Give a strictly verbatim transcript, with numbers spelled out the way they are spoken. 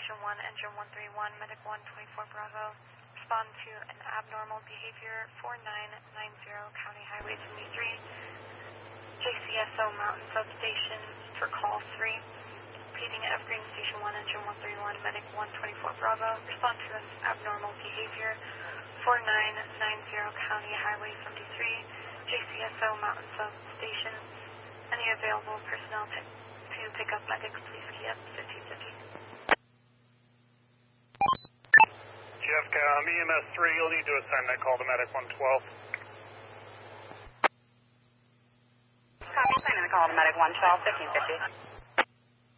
Station one, Engine one three one, Medic one twenty-four Bravo. Respond to an abnormal behavior, four nine nine zero, County Highway seventy-three, J C S O Mountain Substation for call three. Repeating Evergreen Station one, Engine one three one, Medic one twenty-four Bravo. Respond to an abnormal behavior, four nine nine zero, County Highway seventy-three, J C S O Mountain Substation. Any available personnel to, to pick up medics, please key up fifteen fifty. Jeff, um, E M S three, you'll need to assign that call to Medic one twelve. Copy, assigning the call to Medic one twelve, fifteen fifty.